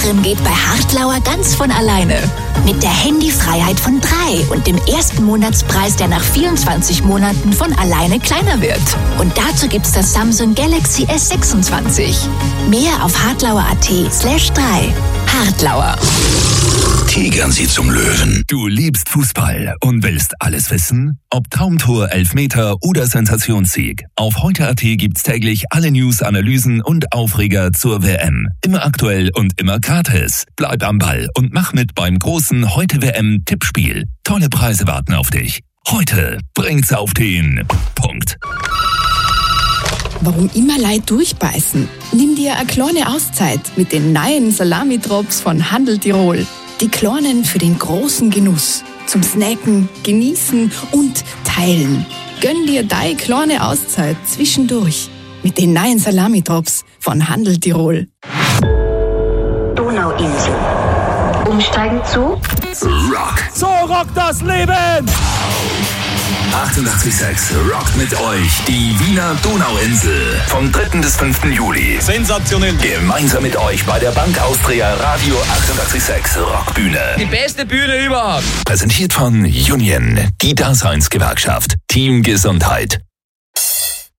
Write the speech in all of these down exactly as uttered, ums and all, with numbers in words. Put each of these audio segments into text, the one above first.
Sparen geht bei Hartlauer ganz von alleine. Mit der Handyfreiheit von drei und dem ersten Monatspreis, der nach vierundzwanzig Monaten von alleine kleiner wird. Und dazu gibt's das Samsung Galaxy S sechsundzwanzig. Mehr auf hartlauer.at slash drei. Hartlauer. Tigern Sie zum Löwen. Du liebst Fußball und willst alles wissen? Ob Traumtor, Elfmeter oder Sensationssieg. Auf heute.at gibt's täglich alle News, Analysen und Aufreger zur W M. Immer aktuell und immer gratis. Bleib am Ball und mach mit beim großen Heute-W M-Tippspiel. Tolle Preise warten auf dich. Heute bringt's auf den Punkt. Warum immer Leid durchbeißen? Nimm dir eine kleine Auszeit mit den neuen Salami-Drops von Handel Tirol. Die kleinen für den großen Genuss. Zum Snacken, Genießen und Teilen. Gönn dir deine kleine Auszeit zwischendurch mit den neuen Salami-Drops von Handel Tirol. Donauinsel. Umsteigen zu Rock. So rockt das Leben! achtundachtzig Komma sechs rockt mit euch die Wiener Donauinsel vom dritten bis fünften Juli. Sensationell. Gemeinsam mit euch bei der Bank Austria Radio achtundachtzig Komma sechs Rockbühne. Die beste Bühne überhaupt. Präsentiert von Union, die Daseinsgewerkschaft. Team Gesundheit.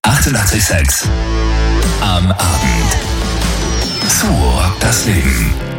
achtundachtzig Komma sechs am Abend. So rockt das Leben.